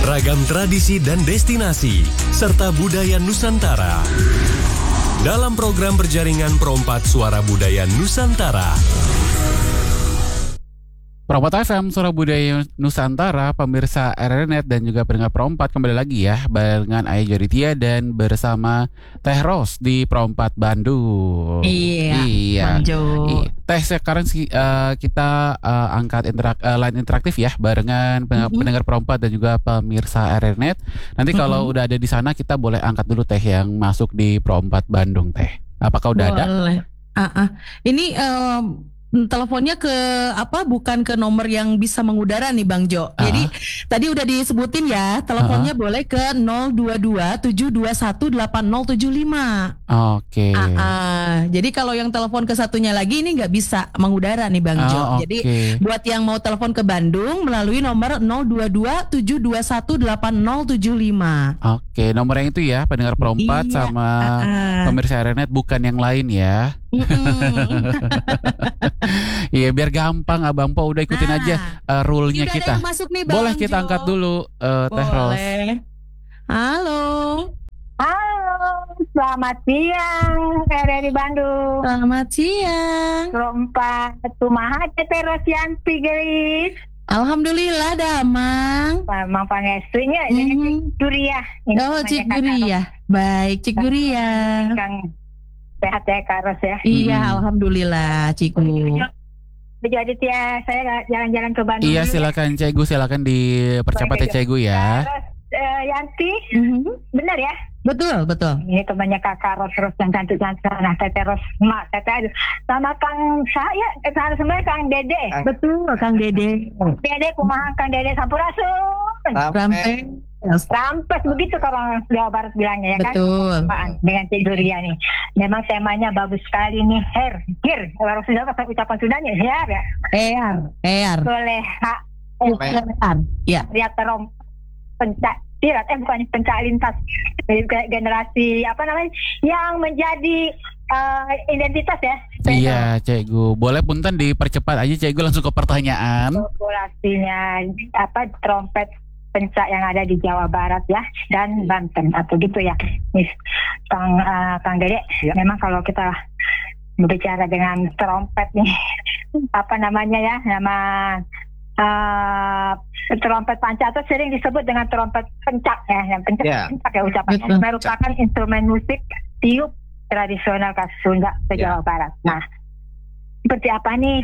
Ragam tradisi dan destinasi, serta budaya Nusantara. Dalam program berjaringan Perompat Suara Budaya Nusantara. Perompat FM Suara Budaya Nusantara, pemirsa RRNet dan juga pendengar Perompat, kembali lagi ya barengan Ayah Joritia dan bersama Teh Ros di Perompat Bandung. Iya. Teh, sekarang kita angkat line interaktif ya barengan pendengar Perompat dan juga pemirsa RRNet. Nanti kalau udah ada di sana kita boleh angkat dulu Teh yang masuk di Perompat Bandung, Teh. Apakah udah boleh ada? Ini teleponnya ke bukan ke nomor yang bisa mengudara nih Bang Jo. Jadi tadi udah disebutin ya, teleponnya boleh ke 022-721-8075. Oke. Jadi kalau yang telepon ke satunya lagi ini nggak bisa mengudara nih Bang Jo. Jadi buat yang mau telepon ke Bandung melalui nomor 022-721-8075. Oke, nomor yang itu ya pendengar Perompat sama pemirsa RRNet, bukan yang lain ya. Iya, biar gampang Abang Po, udah ikutin aja rule-nya kita. Nih, boleh kita angkat dulu Teh Ros. Halo, selamat siang RRI Bandung. Selamat siang. Perompat kumaha Teh Rosyanti geus. Alhamdulillah damang. Mang pangestunya Cik Guria. Oh, Cik Guria. Baik, Cik Guria. Kang sehat ya Kak Ros ya. Iya, alhamdulillah Ciku. Jadi ya saya jalan-jalan ke Bandung. Iya, silakan Cegu, silakan dipercepat ya Cegu ya. Yanti, benar ya? Betul. Ini temannya Kakak Ros yang cantik-cantik. Nah, Teteh Ros, Mak Teteh sama Kang saya, harus sebenarnya Kang Dede. Betul, Kang Dede. Dede kumaha Kang Dede Sampurasun. Rampes begitu kalau Jawa Barat bilangnya ya kan. Betul. Dengan Cik Guria nih. Memang temanya bagus sekali nih. Kalau sudah ucapan Sundanya her ya. Er. Boleh Ya. Lihat bukan pencak lintas generasi yang menjadi identitas ya. Iya Cegu, boleh punten dipercepat aja Cegu, langsung ke pertanyaan. Populasinya trompet pencak yang ada di Jawa Barat ya dan Banten atau gitu ya. Kang Dede, memang kalau kita berbicara dengan trompet nih trompet panca atau sering disebut dengan trompet pencak ya, pencak ya ucapannya, merupakan instrumen musik tiup tradisional khas Sunda ke Jawa Barat. Nah, seperti apa nih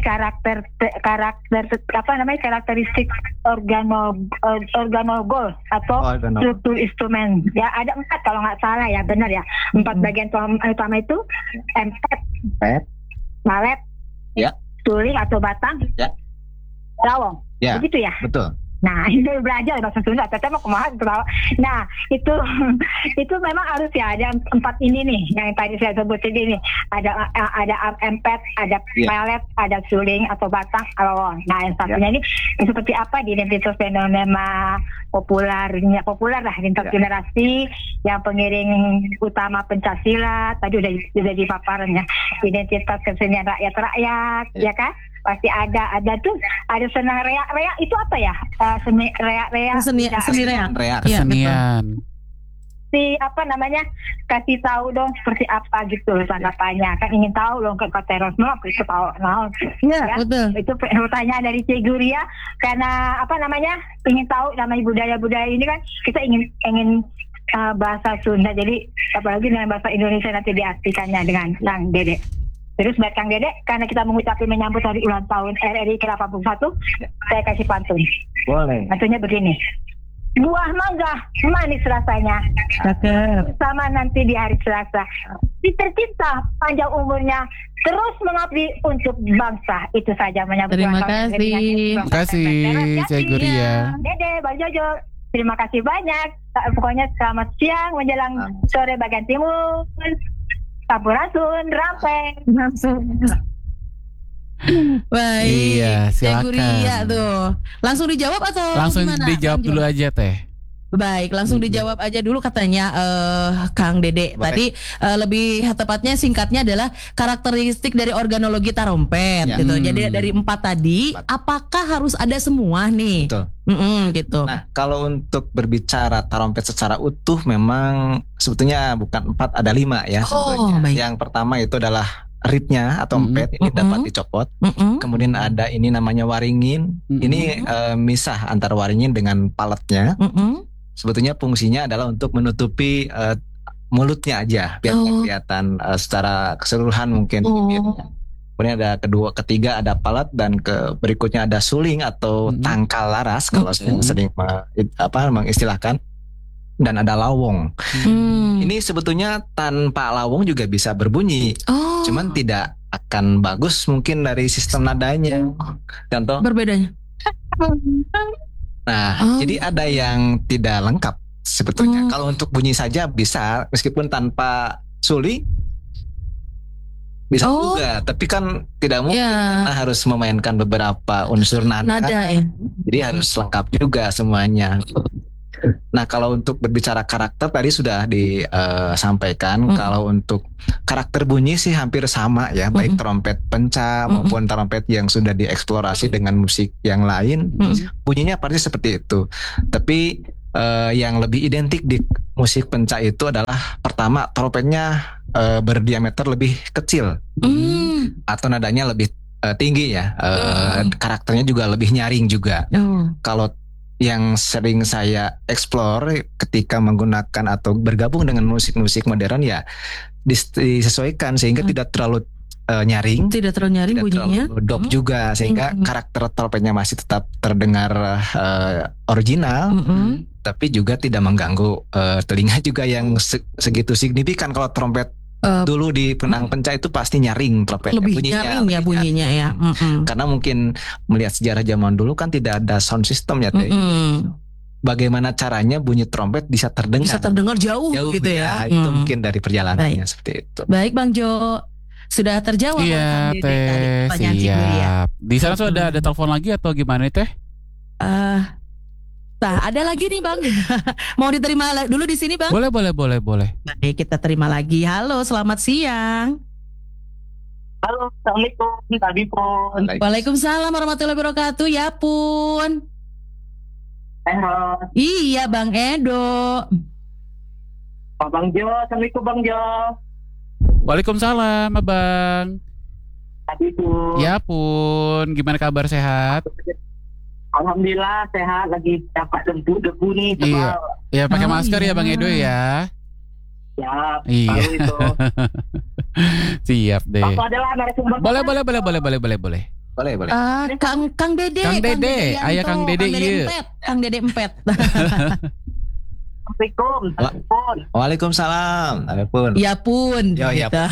karakteristik organogol atau struktur instrumen ya, ada 4 kalau nggak salah ya, benar ya, 4 bagian utama itu empet, malet, suling atau batang, rawong, begitu ya. Betul. Nah, ini belajar bahasa Sunda, teteh mau kumaha. Nah, itu memang harus ya ada 4 ini nih yang tadi saya sebutin ini. Ada empet, ada pelet, ada suling atau batang, rawong. Nah, yang satunya ini seperti apa di identitas fenomena populer lah lintas generasi yang pengiring utama pencaksilat. Tadi udah dipaparan ya. Identitas kesenian rakyat ya kan? Pasti ada senang reak itu apa ya, seni reak Kesenian. Kasih tahu dong seperti apa gitu tanggapannya, kan ingin tahu dong ke terorisme itu tahu betul. Itu pertanyaan dari Cik Guria karena ingin tahu namanya budaya ini kan kita ingin bahasa Sunda, jadi apalagi dengan bahasa Indonesia nanti diartikannya dengan Kang Dede. Terus buat Kang Dede, karena kita mengucapkan menyambut hari ulang tahun RRI ke-81, saya kasih pantun. Boleh. Pantunnya begini. Buah mangga manis rasanya, sama nanti di hari Selasa. Si tercinta panjang umurnya, terus mengabdi untuk bangsa. Itu saja menyambut Terima ulang tahun. Terima kasih Cik Guria. Dede, Bang Jojo, terima kasih banyak. Pokoknya selamat siang menjelang sore bagian timur. Sampurasun, Rampeng. Baik. Iya, silakan. Cik Guria tuh. Langsung dijawab atau langsung gimana? dijawab dulu aja Teh. Baik, langsung dijawab aja dulu katanya Kang Dede. Boleh. Tadi lebih tepatnya singkatnya adalah karakteristik dari organologi tarompet Ya. gitu. Jadi dari 4 tadi, apakah harus ada semua nih? Betul. Gitu. Nah, kalau untuk berbicara tarompet secara utuh memang sebetulnya bukan 4, ada 5 ya sebetulnya. baik. Yang pertama itu adalah ribnya atau empet, ini dapat dicopot. Kemudian ada ini namanya waringin. Ini misah antara waringin dengan paletnya. Sebetulnya fungsinya adalah untuk menutupi mulutnya aja biar nggak kelihatan secara keseluruhan mungkin bibirnya. Kemudian ada ketiga ada palet, dan berikutnya ada suling atau tangkal laras kalau saya sering mengistilahkan, dan ada lawong. Ini sebetulnya tanpa lawong juga bisa berbunyi, cuman tidak akan bagus mungkin dari sistem nadanya. Contoh. Berbedanya. Nah, jadi ada yang tidak lengkap sebetulnya. Kalau untuk bunyi saja bisa, meskipun tanpa suling bisa juga, tapi kan tidak mungkin karena harus memainkan beberapa unsur nada ya. Jadi harus lengkap juga semuanya. Nah, kalau untuk berbicara karakter tadi sudah disampaikan. Kalau untuk karakter bunyi sih hampir sama ya, baik trompet penca maupun trompet yang sudah dieksplorasi dengan musik yang lain, bunyinya pasti seperti itu. Tapi yang lebih identik di musik penca itu adalah pertama, trompetnya berdiameter lebih kecil atau nadanya lebih tinggi ya. Karakternya juga lebih nyaring juga. Kalau yang sering saya explore ketika menggunakan atau bergabung dengan musik-musik modern ya disesuaikan sehingga tidak terlalu nyaring, tidak terlalu nyaring bunyinya, terlalu dop juga, sehingga karakter trompetnya masih tetap terdengar original, tapi juga tidak mengganggu telinga juga yang segitu signifikan. Kalau trompet dulu di penang penca itu pasti nyaring trompetnya, lebih bunyinya, nyaring ya bunyinya ya. Karena mungkin melihat sejarah zaman dulu kan tidak ada sound system ya Teh. Bagaimana caranya bunyi trompet bisa terdengar jauh gitu ya. Itu mungkin dari perjalanannya seperti itu. Baik Bang Jo, sudah terjawab. Iya Teh, siap. Di sana sudah ada telepon lagi atau gimana Teh? Nah, ada lagi nih Bang. Mau diterima dulu di sini Bang? Boleh. Baik, kita terima lagi. Halo, selamat siang. Halo, Assalamualaikum, tadi pun. Waalaikumsalam warahmatullahi wabarakatuh. Ya pun. Sehat. Iya Bang Edo. Pak Bang Jo, Assalamualaikum Bang Jo. Waalaikumsalam Abang. Tadi pun. Ya pun, gimana kabar, sehat? Alhamdulillah sehat, lagi dapat debu nih. Iya. Ya pakai masker ya Bang Edo ya. Siap. Iya. Tahu itu. Siap deh. Aku adalah narasumber. Boleh. Kang Dede. Ayah Kang Dede iya. Kang Dede Empet. Assalamualaikum. Waalaikumsalam. Waalaikumsalam. Ya pun. Ya. Gitu.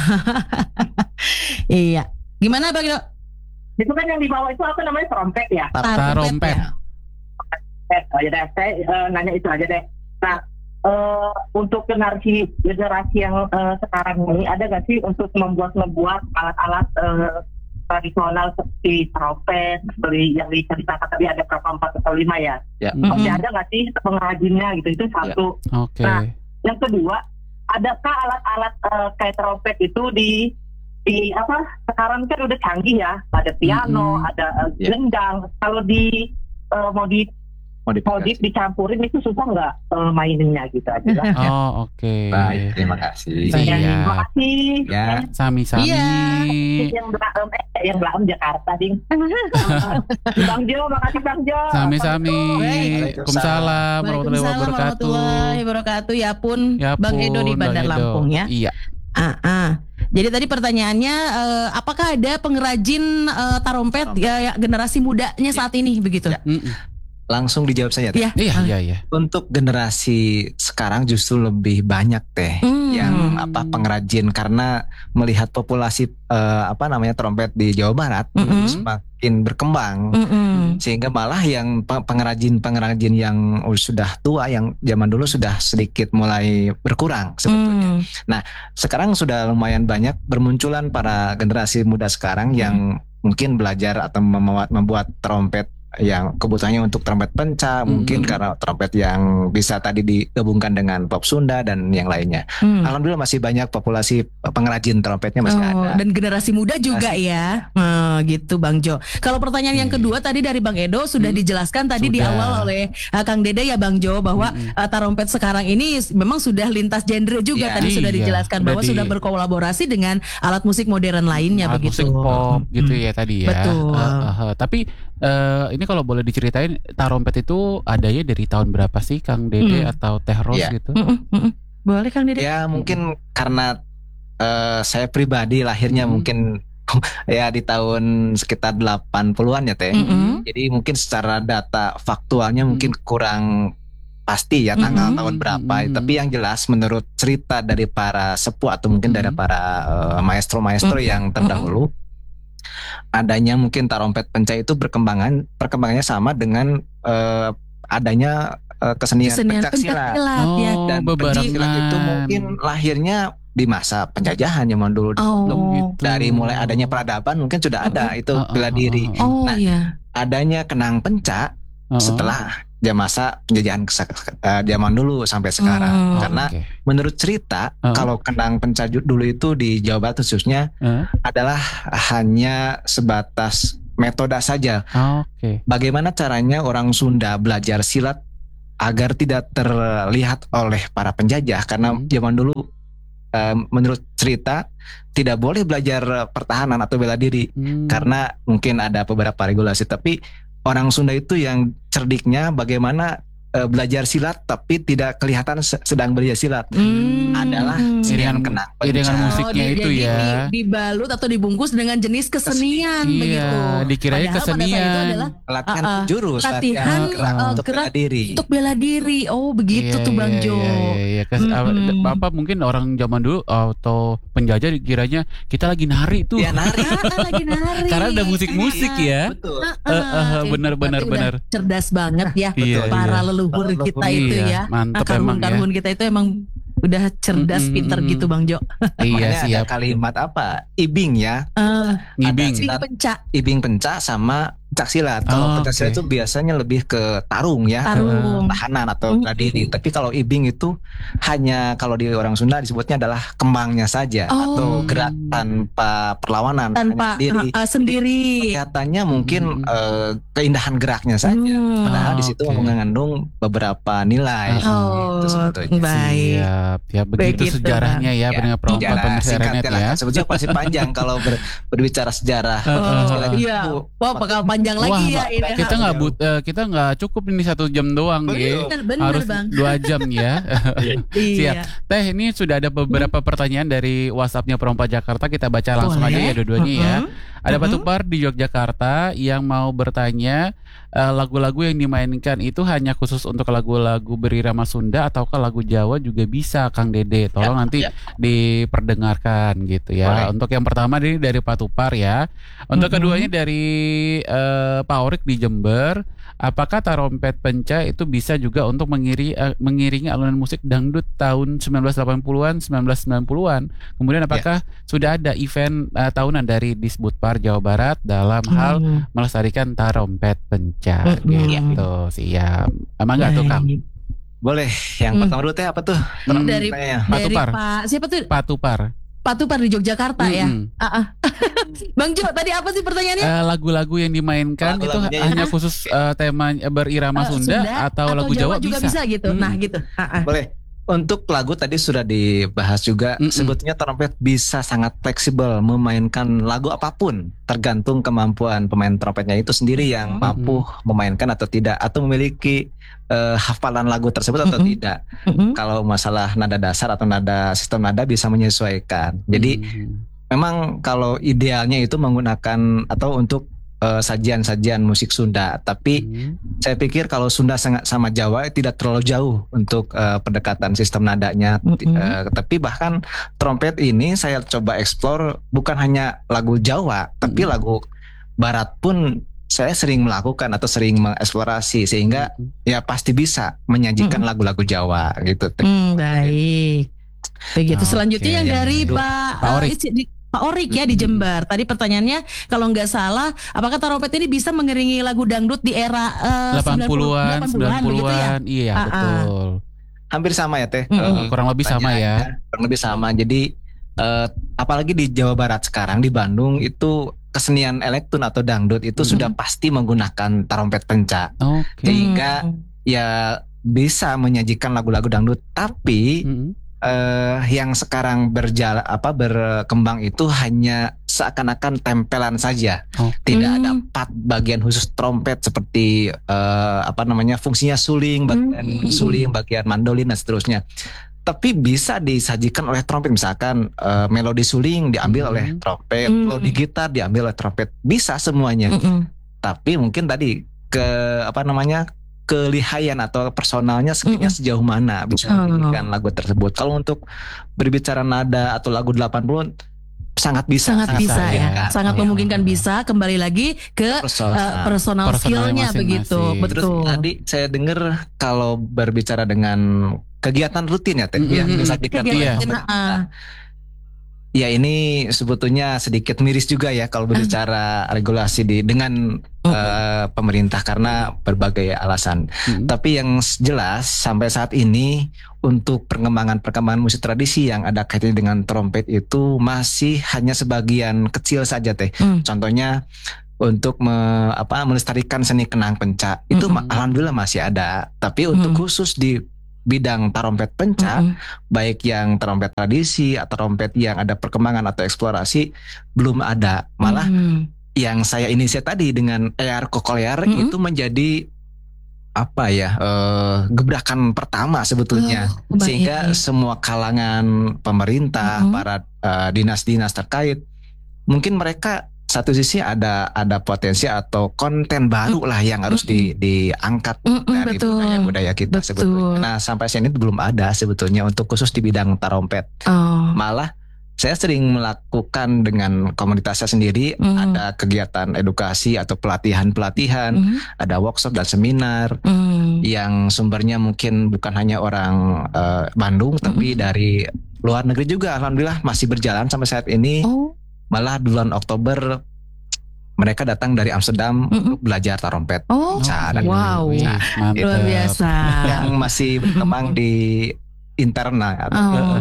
Iya. Gimana Bang Edo? Itu kan yang di bawah itu apa namanya, trompet ya? Tarompet. Oh ya deh, saya nanya itu aja deh. Nah, untuk generasi yang sekarang ini ada nggak sih untuk membuat alat-alat tradisional seperti trompet, seperti yang diceritakan tadi ada berapa 4 atau 5 ya? Ya. Masih ada nggak sih pengrajinnya gitu? Itu satu. Oke. Nah, yang kedua, adakah alat-alat kayak trompet itu di apa? Sekarang kan udah canggih ya, ada piano, ada gendang. Kalau mau dicampurin itu susah nggak maininnya gitu aja lah. Oh oke. Baik, terima kasih. Terima kasih. Ya. Sami-sami. Yang belakang Jakarta ding. Bang Jo, makasih Bang Jo. Sami-sami. Waalaikumsalam. Warahmatullahi wabarakatuh. Ya pun, Ya Bang Edo di pun, Bandar Bang Edo. Lampung ya. Iya. Jadi tadi pertanyaannya, apakah ada pengrajin tarompet ya, generasi mudanya saat ini begitu? Ya. Langsung dijawab saja Teh. Iya. Untuk generasi sekarang justru lebih banyak Teh yang pengrajin, karena melihat populasi trompet di Jawa Barat semakin berkembang, sehingga malah yang pengrajin yang sudah tua, yang zaman dulu sudah sedikit mulai berkurang sebetulnya. Nah, sekarang sudah lumayan banyak bermunculan para generasi muda sekarang yang mungkin belajar atau membuat trompet yang kebutuhannya untuk trompet penca, mungkin karena trompet yang bisa tadi digabungkan dengan pop Sunda dan yang lainnya. Alhamdulillah masih banyak populasi pengrajin trompetnya masih ada. Dan generasi muda juga ya. Gitu Bang Jo. Kalau pertanyaan yang kedua tadi dari Bang Edo sudah dijelaskan tadi di awal oleh Kang Dede ya Bang Jo, bahwa tarompet sekarang ini memang sudah lintas genre juga. Tadi sudah dijelaskan bahwa sudah berkolaborasi dengan alat musik modern lainnya, alat begitu. musik pop gitu ya tadi ya. Betul. Tapi ini kalau boleh diceritain, tarompet itu adanya dari tahun berapa sih Kang Dede atau Teh Ros gitu? Boleh Kang Dede? Ya mungkin karena saya pribadi lahirnya mungkin ya di tahun sekitar 80-an ya Teh. Jadi mungkin secara data faktualnya mungkin kurang pasti ya tanggal tahun berapa. Tapi yang jelas menurut cerita dari para sepuh atau mungkin dari para maestro-maestro yang terdahulu, adanya mungkin tarompet penca itu perkembangannya sama dengan adanya kesenian pencaksilat. Dan pencaksilat itu mungkin lahirnya di masa penjajahan zaman dulu. Dari mulai adanya peradaban mungkin sudah ada itu bela diri. Adanya kenang penca setelah masa penjajahan zaman dulu sampai sekarang. Karena menurut cerita kalau kenang penca dulu itu di Jawa Barat khususnya adalah hanya sebatas metode saja. Bagaimana caranya orang Sunda belajar silat agar tidak terlihat oleh para penjajah, karena zaman dulu menurut cerita tidak boleh belajar pertahanan atau bela diri karena mungkin ada beberapa regulasi. Tapi orang Sunda itu yang cerdiknya bagaimana belajar silat tapi tidak kelihatan sedang belajar silat adalah iringan kenang penca. Iringan musiknya itu ya dibalut atau dibungkus dengan jenis kesenian begitu. Dikirain kesenian. Latihan jurus, latihan gerak untuk bela diri. Oh begitu tuh Bang Jo. Bapak mungkin orang zaman dulu atau penjajah dikiranya kita lagi nari tuh. Ya nari. Lagi nari. Karena ada musik-musik ya. Betul. Benar. Cerdas banget ya para leluhur kita itu ya. Mantap emang ya. Karun kita itu emang udah cerdas, pinter gitu Bang Jo. Iya siap. Ada kalimat apa? Ibing ya. Ibing penca sama pencaksilat. Kalau pencaksilat itu biasanya lebih ke tarung ya, tahanan atau bela diri. Tapi kalau ibing itu hanya kalau di orang Sunda disebutnya adalah kembangnya saja atau gerak tanpa perlawanan, tanpa sendiri. Kelihatannya mungkin keindahan geraknya saja. Padahal di situ mengandung beberapa nilai. Itu sebetulnya. Baik. Ya begitu sejarahnya ya pendengar perempuan pemirsa Renet ya. Sebetulnya pasti panjang kalau berbicara sejarah. Wah bakal panjang lagi ya ini. Kita nggak cukup ini 1 jam doang ya. Harus Bang. 2 jam ya. Siap. Teh, ini sudah ada beberapa pertanyaan dari WhatsApp-nya Perompak Jakarta. Kita baca langsung aja ya dua-duanya ya. Ada Pak Tupar di Yogyakarta yang mau bertanya, lagu-lagu yang dimainkan itu hanya khusus untuk lagu-lagu berirama Sunda ataukah lagu Jawa juga bisa Kang Dede? Tolong nanti diperdengarkan gitu ya. Boleh. Untuk yang pertama ini dari Pak Tupar ya. Untuk keduanya dari Pak Orik di Jember. Apakah tarompet penca itu bisa juga untuk mengiringi alunan musik dangdut tahun 1980-an, 1990-an? Kemudian apakah sudah ada event tahunan dari Disbudpar Jawa Barat dalam hal melestarikan tarompet penca gitu? Siap. Emang enggak tuh Kang? Boleh. Yang pertama dulu Teh apa tuh? Dari Pak siapa tuh? Pak Tupar. Pak Tupar di Yogyakarta ya. Bang Jo, tadi apa sih pertanyaannya? Lagu-lagu yang dimainkan itu hanya khusus tema berirama Sunda atau lagu Jawa juga bisa gitu. Nah gitu. Boleh. Untuk lagu tadi sudah dibahas juga. Sebetulnya trompet bisa sangat fleksibel memainkan lagu apapun, tergantung kemampuan pemain trompetnya itu sendiri yang mampu memainkan atau tidak, atau memiliki hafalan lagu tersebut atau tidak. Kalau masalah nada dasar atau sistem nada bisa menyesuaikan. Jadi memang kalau idealnya itu menggunakan atau untuk sajian-sajian musik Sunda. Tapi saya pikir kalau Sunda sama Jawa tidak terlalu jauh untuk pendekatan sistem nadanya. Tapi bahkan trompet ini saya coba eksplor bukan hanya lagu Jawa, tapi lagu Barat pun saya sering melakukan atau sering mengeksplorasi, sehingga ya pasti bisa menyajikan lagu-lagu Jawa gitu. Baik. Begitu. Selanjutnya yang dari Pak Pak Orik ya di Jember. Tadi pertanyaannya kalau nggak salah, apakah tarompet ini bisa mengiringi lagu dangdut di era 80-an, 90-an begitu ya? Iya betul. Hampir sama ya Teh. Kurang lebih sama ya. Kurang lebih sama. Jadi apalagi di Jawa Barat sekarang, di Bandung itu kesenian elektron atau dangdut itu sudah pasti menggunakan tarompet penca. Oke. Sehingga ya bisa menyajikan lagu-lagu dangdut, tapi yang sekarang berkembang itu hanya seakan-akan tempelan saja. Tidak ada part bagian khusus trompet seperti fungsinya suling, bagian suling, bagian mandolin dan seterusnya. Tapi bisa disajikan oleh trompet, misalkan melodi suling diambil oleh trompet, melodi gitar diambil oleh trompet, bisa semuanya. Tapi mungkin tadi kelihayan atau personalnya sejauh mana bisa menyanyikan lagu tersebut. Kalau untuk berbicara nada atau lagu 80 sangat bisa ya. Sangat memungkinkan bisa. Kembali lagi ke personal skillnya begitu. Betul. Terus tadi saya dengar kalau berbicara dengan kegiatan rutin ya Teh, ya ini sebetulnya sedikit miris juga ya kalau berbicara regulasi dengan pemerintah karena berbagai alasan. Tapi yang jelas sampai saat ini untuk perkembangan musik tradisi yang ada kaitannya dengan trompet itu masih hanya sebagian kecil saja Teh. Contohnya untuk melestarikan seni kenang penca itu alhamdulillah masih ada. Tapi untuk khusus di bidang tarompet penca, baik yang tarompet tradisi atau tarompet yang ada perkembangan atau eksplorasi belum ada. Malah yang saya inisiasi tadi dengan ER Kokolear itu menjadi gebrakan pertama sebetulnya, sehingga semua kalangan pemerintah, para dinas-dinas terkait, mungkin mereka satu sisi ada potensi atau konten baru lah yang harus diangkat dari budaya kita sebetulnya. Nah sampai saat ini belum ada sebetulnya untuk khusus di bidang tarompet. Malah saya sering melakukan dengan komunitasnya sendiri, ada kegiatan edukasi atau pelatihan, ada workshop dan seminar yang sumbernya mungkin bukan hanya orang Bandung, tapi dari luar negeri juga. Alhamdulillah masih berjalan sampai saat ini. Malah bulan Oktober mereka datang dari Amsterdam untuk belajar tarompet. Wow, luar biasa. Yang masih berkembang di internal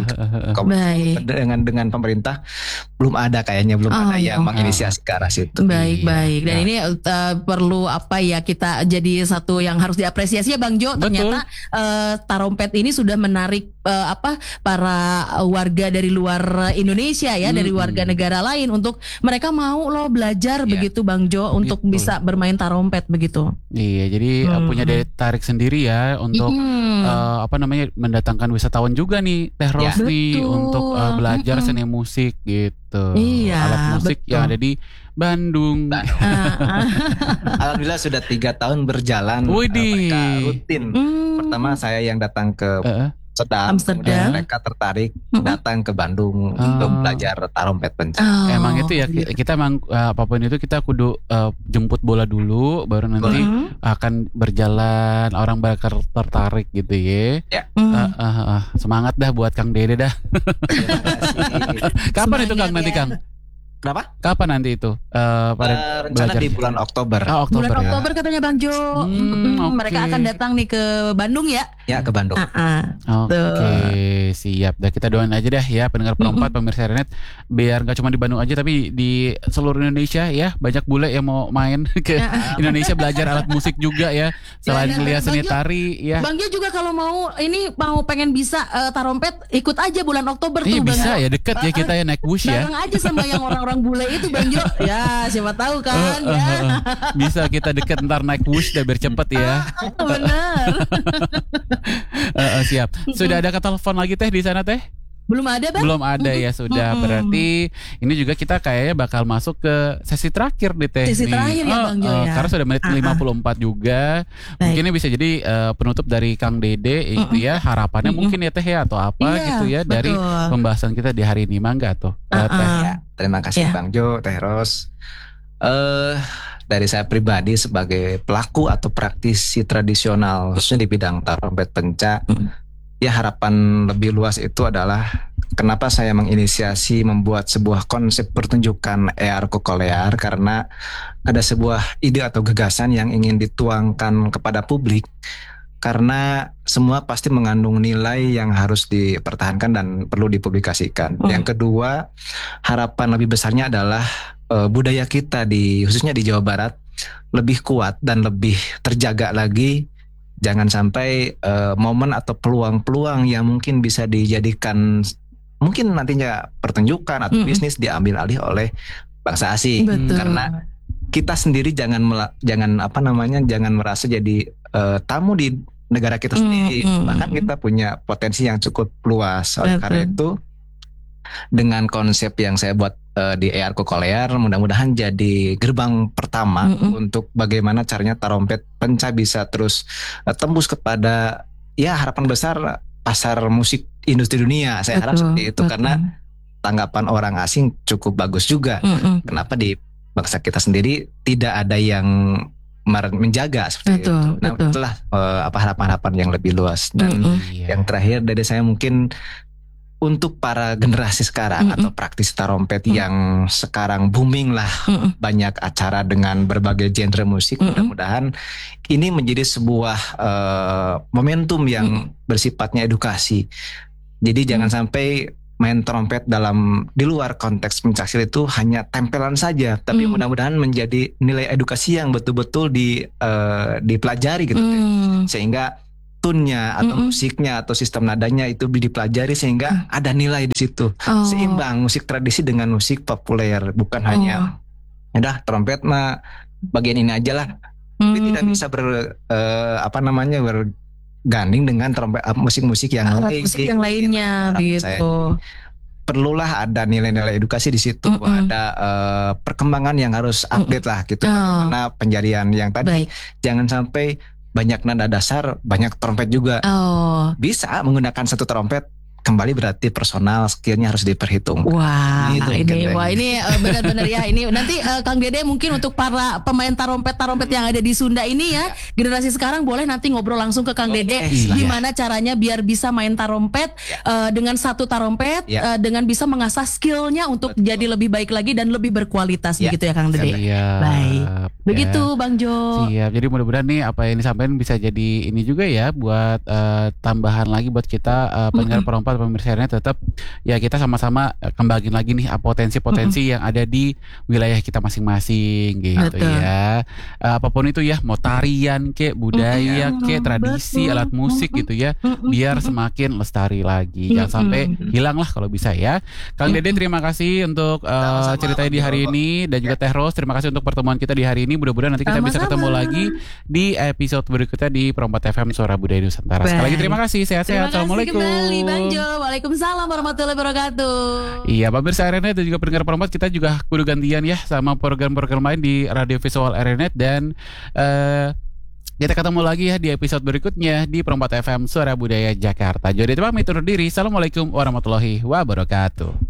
dengan pemerintah belum ada yang menginisiasi ke arah situ. Baik. Dan ini perlu kita jadi satu yang harus diapresiasi ya Bang Jo. Ternyata tarompet ini sudah menarik para warga dari luar Indonesia ya, dari warga negara lain untuk mereka mau belajar begitu Bang Jo untuk bisa bermain tarompet begitu. Iya, jadi punya daya tarik sendiri ya untuk mendatangkan wisatawan juga nih Teh Ros nih untuk belajar seni musik gitu. Alat musik yang ada di Bandung. Alhamdulillah sudah 3 tahun berjalan. Mereka rutin. Pertama saya yang datang ke Amsterdam. Kemudian mereka tertarik datang ke Bandung untuk belajar tarompet penca. Emang itu ya, kita emang apapun itu kita kudu jemput bola dulu, baru nanti akan berjalan, orang bakal tertarik gitu ya. Semangat dah buat Kang Dede dah. Kapan itu Kang nanti Kang? Kenapa? Kapan nanti itu? Rencana belajar di bulan Oktober. Bulan Oktober katanya Bang Jo. Mereka akan datang nih ke Bandung ya? Ya, ke Bandung. Oke, siap. Dah kita doain aja dah ya pendengar perempat, pemirsa Renet, biar nggak cuma di Bandung aja tapi di seluruh Indonesia ya, banyak bule yang mau main ke Indonesia belajar alat musik juga ya. Selain melihat seni tari ya. Bang Jo juga kalau mau pengen bisa tarompet, ikut aja bulan Oktober tuh. Bisa ya, deket ya kita ya, naik bus ya. Bareng aja sama yang orang bule itu Bang Jo. Ya siapa tahu kan ya. Bisa kita deket ntar naik bus udah biar cepet ya. Benar. Siap. Sudah ada telepon lagi Teh di sana Teh? Belum ada Bang? Belum ada ya, sudah. Berarti ini juga kita kayaknya bakal masuk ke sesi terakhir deh Teh. Sesi terakhir ya Bang Jo ya. Karena sudah menit 54 juga. Mungkin ini bisa jadi penutup dari Kang Dede itu ya, harapannya mungkin ya Teh ya, atau apa gitu ya dari pembahasan kita di hari ini. Mangga tuh Teh. Terima kasih Bang Jo, Teh Ros. Dari saya pribadi sebagai pelaku atau praktisi tradisional khususnya di bidang tarompet penca, ya harapan lebih luas itu adalah kenapa saya menginisiasi membuat sebuah konsep pertunjukan EAR Kokolear, karena ada sebuah ide atau gagasan yang ingin dituangkan kepada publik, karena semua pasti mengandung nilai yang harus dipertahankan dan perlu dipublikasikan. Yang kedua, harapan lebih besarnya adalah budaya kita khususnya di Jawa Barat lebih kuat dan lebih terjaga lagi. Jangan sampai momen atau peluang-peluang yang mungkin bisa dijadikan mungkin nantinya pertunjukan atau bisnis diambil alih oleh bangsa asing. Betul. Karena kita sendiri jangan merasa jadi tamu di negara kita sendiri. Bahkan kita punya potensi yang cukup luas. Oleh karena itu, dengan konsep yang saya buat di EAR Kokolear, mudah-mudahan jadi gerbang pertama untuk bagaimana caranya Tarompet Penca bisa terus tembus kepada harapan besar pasar musik industri dunia. Saya harap seperti itu, karena tanggapan orang asing cukup bagus juga. Kenapa di bangsa kita sendiri tidak ada yang menjaga seperti itu. Nah, itulah harapan-harapan yang lebih luas. Dan yang terakhir dari saya mungkin untuk para generasi sekarang atau praktisi tarompet yang sekarang booming lah, banyak acara dengan berbagai genre musik, mudah-mudahan ini menjadi sebuah momentum yang bersifatnya edukasi. Jadi jangan sampai main trompet di luar konteks pencaksilat itu hanya tempelan saja, tapi mudah-mudahan menjadi nilai edukasi yang betul-betul dipelajari gitu, sehingga tune-nya atau musiknya atau sistem nadanya itu dipelajari sehingga ada nilai di situ. Seimbang musik tradisi dengan musik populer, bukan hanya udah trompet mah bagian ini aja lah. Tapi tidak bisa berganding dengan trompet musik-musik yang lain. Musik yang lainnya gitu. Perlulah ada nilai-nilai edukasi di situ, ada perkembangan yang harus update lah gitu. Karena penjarian yang tadi jangan sampai banyak nada dasar, banyak trompet juga. Bisa menggunakan satu trompet, kembali berarti personal skillnya harus diperhitung. Wah, ini benar-benar ya. Ini nanti Kang Dede mungkin untuk para pemain tarompet yang ada di Sunda ini ya, generasi sekarang boleh nanti ngobrol langsung ke Kang Dede gimana caranya biar bisa main tarompet dengan satu tarompet dengan bisa mengasah skillnya untuk jadi lebih baik lagi dan lebih berkualitas begitu ya Kang Dede. Baik. Begitu Bang Jo. Siap. Jadi mudah-mudahan nih apa yang disampaikan bisa jadi ini juga ya buat tambahan lagi buat kita pendengar perompat pemirsa tetap ya kita sama-sama kembangin lagi nih potensi-potensi yang ada di wilayah kita masing-masing gitu. Ya. Apapun itu ya, mau tarian kek, budaya kek, tradisi, alat musik gitu ya, biar semakin lestari lagi. Jangan sampai hilang lah kalau bisa ya. Kang Dede terima kasih untuk ceritanya di hari ini, dan juga Teh Ros terima kasih untuk pertemuan kita di hari ini. Mudah-mudahan nanti kita bisa ketemu lagi di episode berikutnya di Perompat FM Suara Budaya Nusantara. Sekali lagi terima kasih, sehat-sehat. Assalamualaikum. Terima kasih kembali Bang Jo. Waalaikumsalam warahmatullahi wabarakatuh. Iya, pemirsa RNet dan juga pendengar Perompat, kita juga kudu gantian ya sama program-program lain di Radio Visual RNet, dan kita ketemu lagi ya di episode berikutnya di Perompat FM Suara Budaya Jakarta. Jadi pamit undur diri. Assalamualaikum warahmatullahi wabarakatuh.